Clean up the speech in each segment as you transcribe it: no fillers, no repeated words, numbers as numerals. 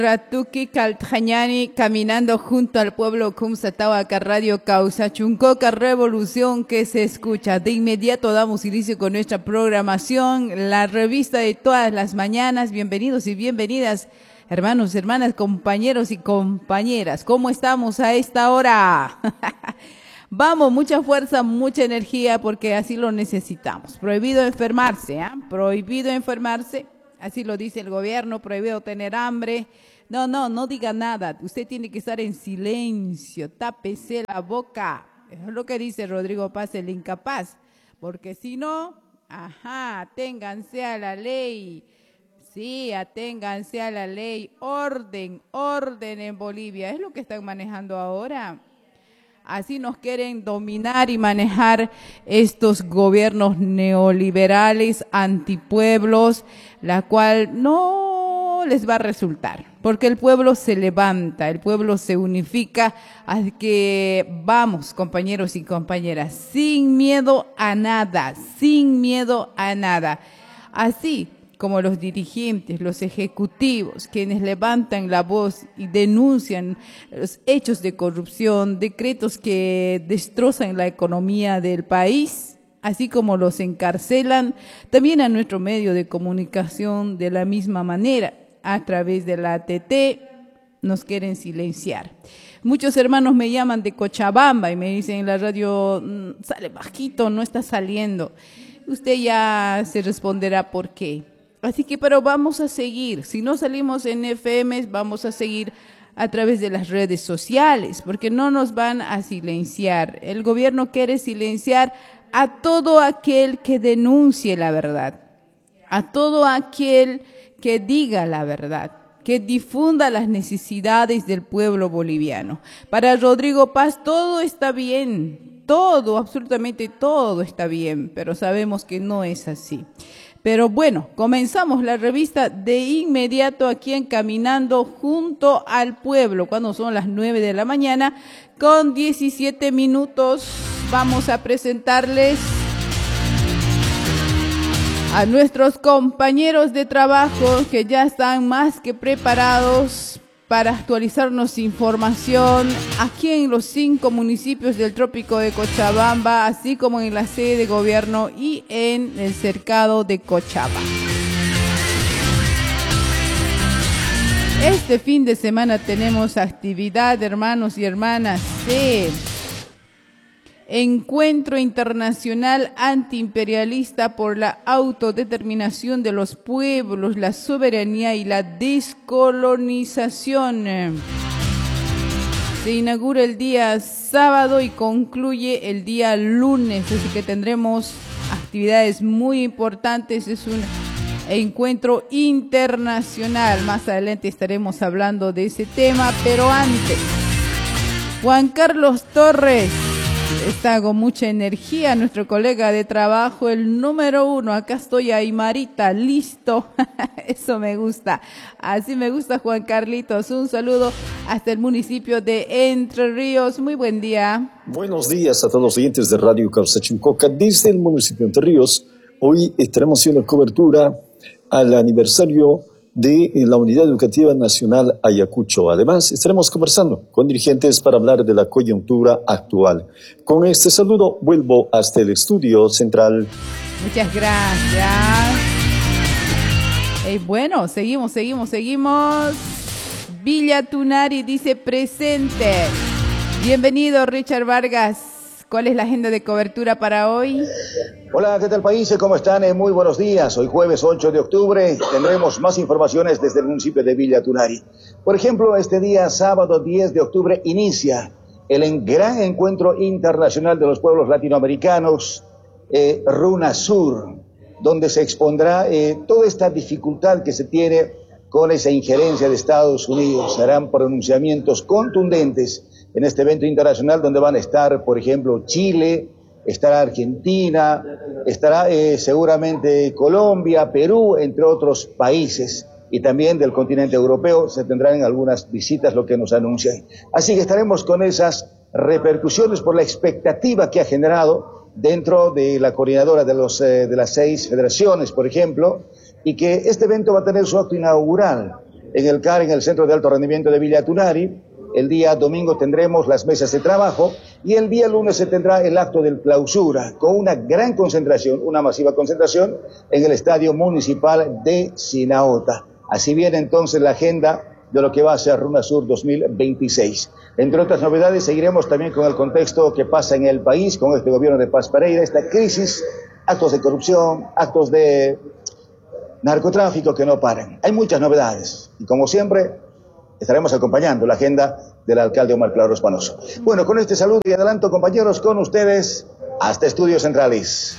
Ratuki Kaltjañani caminando junto al pueblo Kumsatahuaca Radio Causa Chuncoca Revolución que se escucha. De inmediato damos inicio con nuestra programación, la revista de todas las mañanas. Bienvenidos y bienvenidas, hermanos, hermanas, compañeros y compañeras. ¿Cómo estamos a esta hora? Vamos, mucha fuerza, mucha energía porque así lo necesitamos. Prohibido enfermarse, ¿eh? Prohibido enfermarse. Así lo dice el gobierno, prohibido tener hambre. No diga nada. Usted tiene que estar en silencio, tápese la boca. Eso es lo que dice Rodrigo Paz, el incapaz. Porque si no, aténganse a la ley. Sí, aténganse a la ley. Orden en Bolivia. Es lo que están manejando ahora. Así nos quieren dominar y manejar estos gobiernos neoliberales, antipueblos, la cual no les va a resultar, porque el pueblo se levanta, el pueblo se unifica, así que vamos, compañeros y compañeras, sin miedo a nada, así como los dirigentes, los ejecutivos, quienes levantan la voz y denuncian los hechos de corrupción, decretos que destrozan la economía del país, así como los encarcelan, también a nuestro medio de comunicación de la misma manera, a través de la ATT, nos quieren silenciar. Muchos hermanos me llaman de Cochabamba y me dicen en la radio, sale bajito, no está saliendo. Usted ya se responderá por qué. Así que, pero vamos a seguir. Si no salimos en FM, vamos a seguir a través de las redes sociales, porque no nos van a silenciar. El gobierno quiere silenciar a todo aquel que denuncie la verdad, a todo aquel que diga la verdad, que difunda las necesidades del pueblo boliviano. Para Rodrigo Paz todo está bien, todo, absolutamente todo está bien, pero sabemos que no es así. Pero bueno, comenzamos la revista de inmediato aquí en Caminando junto al pueblo, cuando son las 9 de la mañana, con 17 minutos. Vamos a presentarles a nuestros compañeros de trabajo que ya están más que preparados para actualizarnos información aquí en los 5 municipios del trópico de Cochabamba, así como en la sede de gobierno y en el cercado de Cochabamba. Este fin de semana tenemos actividad, hermanos y hermanas, de Encuentro Internacional Antiimperialista por la Autodeterminación de los Pueblos, la Soberanía y la Descolonización. Se inaugura el día sábado y concluye el día lunes, así que tendremos actividades muy importantes. Es un encuentro internacional. Más adelante estaremos hablando de ese tema, pero antes, Juan Carlos Torres está con mucha energía, nuestro colega de trabajo, el número 1. Acá estoy, Aymarita, listo. Eso me gusta. Así me gusta, Juan Carlitos. Un saludo hasta el municipio de Entre Ríos. Muy buen día. Buenos días a todos los oyentes de Radio Causa Chuncoca desde el municipio de Entre Ríos. Hoy estaremos haciendo cobertura al aniversario de la Unidad Educativa Nacional Ayacucho. Además, estaremos conversando con dirigentes para hablar de la coyuntura actual. Con este saludo, vuelvo hasta el estudio central. Muchas gracias. Bueno, seguimos. Villa Tunari dice presente. Bienvenido, Richard Vargas. ¿Cuál es la agenda de cobertura para hoy? Hola, ¿qué tal país? ¿Cómo están? Muy buenos días. Hoy jueves 8 de octubre tendremos más informaciones desde el municipio de Villa Tunari. Por ejemplo, este día sábado 10 de octubre inicia el gran encuentro internacional de los pueblos latinoamericanos, RUNASUR, donde se expondrá toda esta dificultad que se tiene con esa injerencia de Estados Unidos. Se harán pronunciamientos contundentes en este evento internacional donde van a estar, por ejemplo, Chile, estará Argentina, estará seguramente Colombia, Perú, entre otros países, y también del continente europeo se tendrán algunas visitas, lo que nos anuncian. Así que estaremos con esas repercusiones por la expectativa que ha generado dentro de la coordinadora de las 6 federaciones, por ejemplo, y que este evento va a tener su acto inaugural en el CAR, en el Centro de Alto Rendimiento de Villa Tunari. El día domingo tendremos las mesas de trabajo y el día lunes se tendrá el acto de clausura con una gran concentración, una masiva concentración en el Estadio Municipal de Sinaota. Así viene entonces la agenda de lo que va a ser RUNASUR 2026. Entre otras novedades, seguiremos también con el contexto que pasa en el país, con este gobierno de Paz Pereira, esta crisis, actos de corrupción, actos de narcotráfico que no paran. Hay muchas novedades y como siempre estaremos acompañando la agenda del alcalde Omar Claro Espanoso. Bueno, con este saludo y adelanto, compañeros, con ustedes hasta Estudios Centrales.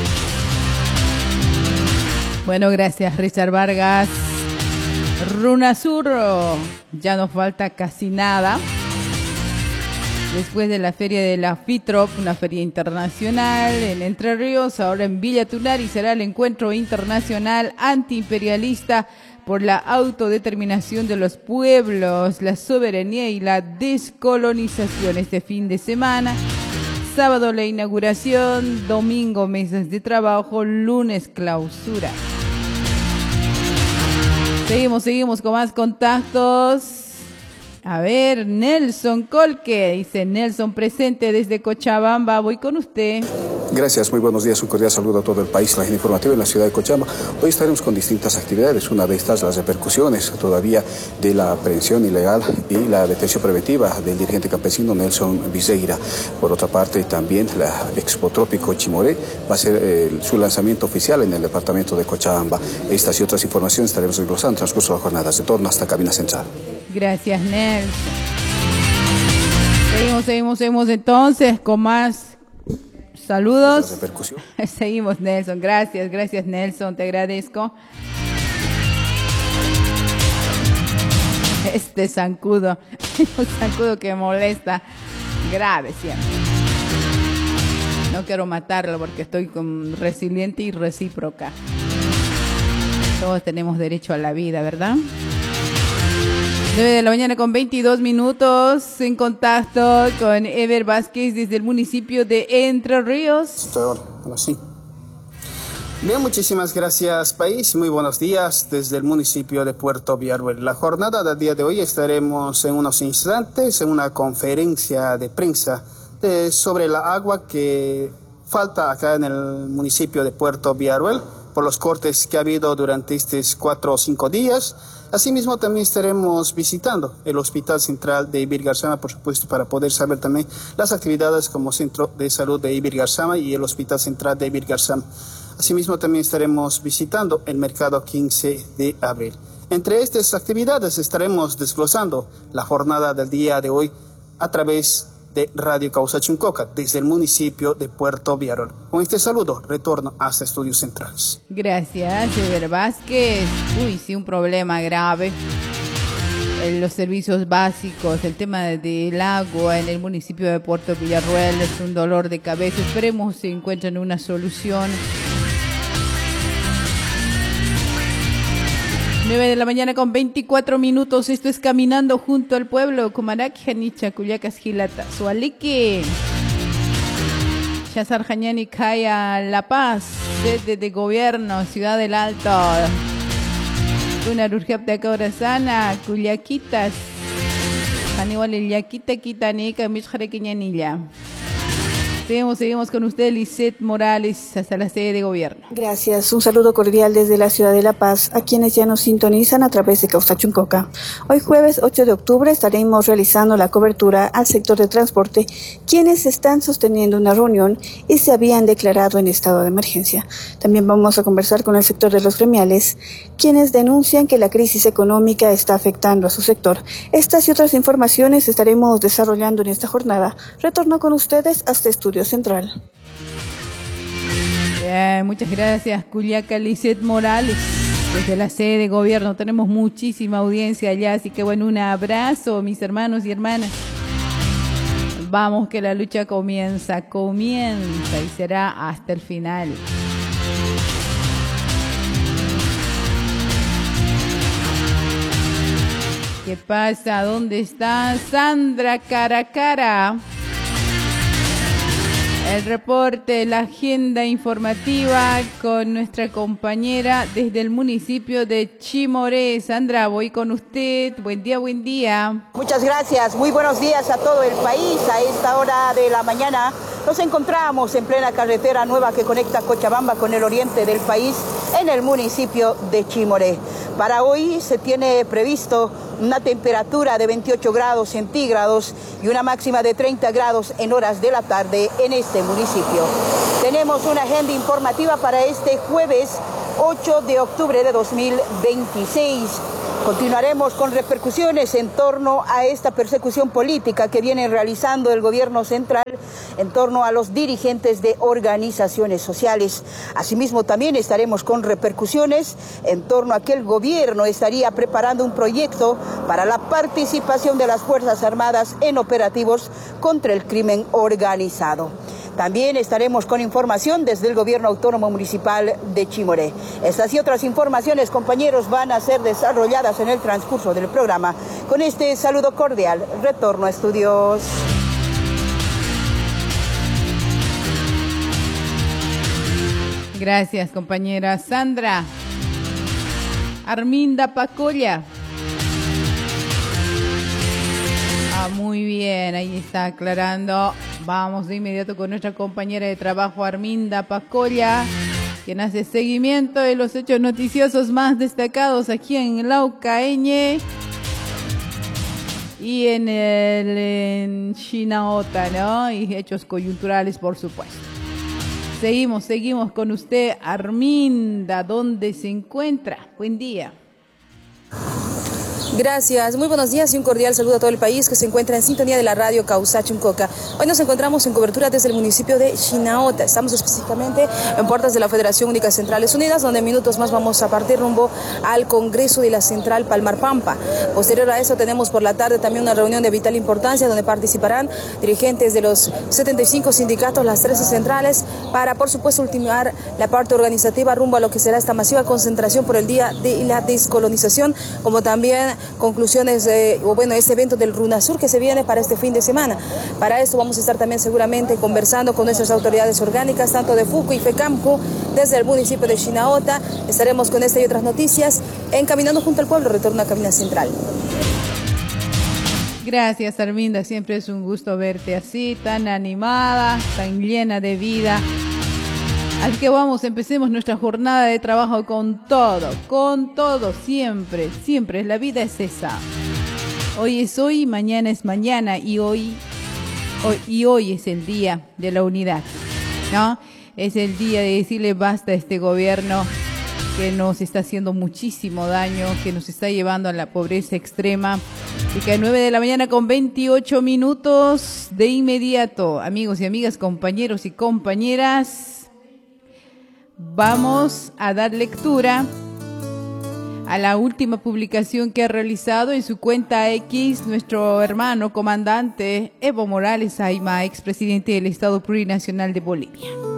Bueno, gracias, Richard Vargas. RUNASUR, ya nos falta casi nada. Después de la feria de la FITROP, una feria internacional en Entre Ríos, ahora en Villa Tunari será el encuentro internacional antiimperialista por la autodeterminación de los pueblos, la soberanía y la descolonización. Este fin de semana, sábado la inauguración, domingo mesas de trabajo, lunes clausura. Seguimos con más contactos. A ver, Nelson Colque, dice Nelson, presente desde Cochabamba, voy con usted. Gracias, muy buenos días, un cordial saludo a todo el país. La agenda informativa en la ciudad de Cochabamba. Hoy estaremos con distintas actividades, una de estas las repercusiones todavía de la aprehensión ilegal y la detención preventiva del dirigente campesino Nelson Viseira. Por otra parte, también la Expo Trópico Chimoré va a ser su lanzamiento oficial en el departamento de Cochabamba. Estas y otras informaciones estaremos desglosando en el transcurso de las jornadas. De torno hasta Cabina Central. Gracias, Nelson. Seguimos entonces con más saludos. Seguimos, Nelson. Gracias, Nelson. Te agradezco. Este zancudo, un zancudo que molesta. Grave siempre. No quiero matarlo porque estoy resiliente y recíproca. Todos tenemos derecho a la vida, ¿verdad? 9 de la mañana con 22 minutos, en contacto con Ever Vázquez desde el municipio de Entre Ríos. Ahora sí. Bien, muchísimas gracias, país. Muy buenos días desde el municipio de Puerto Villarruel. La jornada del día de hoy estaremos en unos instantes en una conferencia de prensa sobre la agua que falta acá en el municipio de Puerto Villarruel por los cortes que ha habido durante estos 4 o 5 días. Asimismo, también estaremos visitando el Hospital Central de Ibir Garzama, por supuesto, para poder saber también las actividades como Centro de Salud de Ibir Garzama y el Hospital Central de Ibir Garzama. Asimismo, también estaremos visitando el Mercado 15 de abril. Entre estas actividades estaremos desglosando la jornada del día de hoy a través de Radio Causachuncoca, desde el municipio de Puerto Villarruel. Con este saludo, retorno hasta Estudios Centrales. Gracias, Ever Vázquez. Uy, sí, un problema grave. Los servicios básicos, el tema del agua en el municipio de Puerto Villarruel es un dolor de cabeza. Esperemos se encuentren una solución. 9 de la mañana con 24 minutos. Esto es Caminando junto al pueblo. Comaraki, Janicha, Cuyacas, Gilata, Sualique. Chazar, Jañani, Caya, La Paz. Sede de Gobierno, Ciudad del Alto. Una Rurjapta, Corazana, Cuyaquitas. Janiwal, Yaquita, Quitanica, Mishjarequiñanilla. Seguimos con usted, Lisette Morales, hasta la sede de gobierno. Gracias. Un saludo cordial desde la ciudad de La Paz, a quienes ya nos sintonizan a través de Causachuncoca. Hoy jueves 8 de octubre estaremos realizando la cobertura al sector de transporte, quienes están sosteniendo una reunión y se habían declarado en estado de emergencia. También vamos a conversar con el sector de los gremiales, quienes denuncian que la crisis económica está afectando a su sector. Estas y otras informaciones estaremos desarrollando en esta jornada. Retorno con ustedes hasta Estudio Central. Muchas gracias, Culiaca Lisette Morales, desde la sede de gobierno. Tenemos muchísima audiencia allá, así que bueno, un abrazo, mis hermanos y hermanas. Vamos, que la lucha comienza y será hasta el final. ¿Qué pasa? ¿Dónde está Sandra Caracara? El reporte, la agenda informativa con nuestra compañera desde el municipio de Chimoré. Sandra, voy con usted. Buen día, buen día. Muchas gracias. Muy buenos días a todo el país. A esta hora de la mañana nos encontramos en plena carretera nueva que conecta Cochabamba con el oriente del país en el municipio de Chimoré. Para hoy se tiene previsto una temperatura de 28 grados centígrados y una máxima de 30 grados en horas de la tarde en este municipio. Tenemos una agenda informativa para este jueves 8 de octubre de 2026. Continuaremos con repercusiones en torno a esta persecución política que viene realizando el gobierno central en torno a los dirigentes de organizaciones sociales. Asimismo, también estaremos con repercusiones en torno a que el gobierno estaría preparando un proyecto para la participación de las Fuerzas Armadas en operativos contra el crimen organizado. También estaremos con información desde el Gobierno Autónomo Municipal de Chimoré. Estas y otras informaciones, compañeros, van a ser desarrolladas en el transcurso del programa. Con este saludo cordial, retorno a estudios. Gracias, compañera Sandra. Arminda Pacolla. Muy bien, ahí está aclarando. Vamos de inmediato con nuestra compañera de trabajo Arminda Pacolla, quien hace seguimiento de los hechos noticiosos más destacados aquí en Laucaeñe y en Chinaota, ¿no? Y hechos coyunturales, por supuesto. Seguimos con usted, Arminda. ¿Dónde se encuentra? Buen día. Gracias, muy buenos días y un cordial saludo a todo el país que se encuentra en sintonía de la radio Causachuncoca. Hoy nos encontramos en cobertura desde el municipio de Chinaota. Estamos específicamente en puertas de la Federación Única Centrales Unidas, donde en minutos más vamos a partir rumbo al Congreso de la Central Palmar Pampa. Posterior a eso tenemos por la tarde también una reunión de vital importancia donde participarán dirigentes de los 75 sindicatos, las 13 centrales, para por supuesto ultimar la parte organizativa rumbo a lo que será esta masiva concentración por el Día de la Descolonización, como también conclusiones este evento del RUNASUR que se viene para este fin de semana. Para esto vamos a estar también seguramente conversando con nuestras autoridades orgánicas, tanto de FUCU y FECAMCO, desde el municipio de Chinaota. Estaremos con esta y otras noticias en Caminando junto al Pueblo, retorno a Cabina Central. Gracias, Arminda, siempre es un gusto verte así, tan animada, tan llena de vida. Así que vamos, empecemos nuestra jornada de trabajo con todo, siempre, la vida es esa. Hoy es hoy, mañana es mañana y hoy es el día de la unidad, ¿no? Es el día de decirle basta a este gobierno que nos está haciendo muchísimo daño, que nos está llevando a la pobreza extrema. Y que a 9 de la mañana con 28 minutos de inmediato, amigos y amigas, compañeros y compañeras, vamos a dar lectura a la última publicación que ha realizado en su cuenta X nuestro hermano comandante Evo Morales Ayma, expresidente del Estado Plurinacional de Bolivia.